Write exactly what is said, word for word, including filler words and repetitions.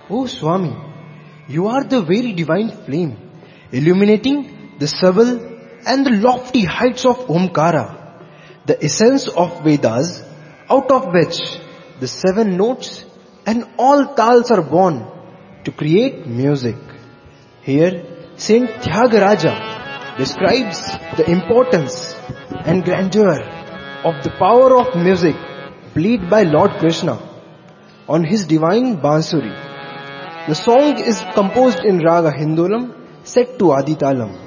O Swami, you are the very divine flame, illuminating the subtle and the lofty heights of Omkara, the essence of Vedas, out of which the seven notes and all tals are born to create music. Here, Saint Tyagaraja describes the importance and grandeur of the power of music played by Lord Krishna on his divine Bansuri. The song is composed in Raga Hindolam set to Aditalam.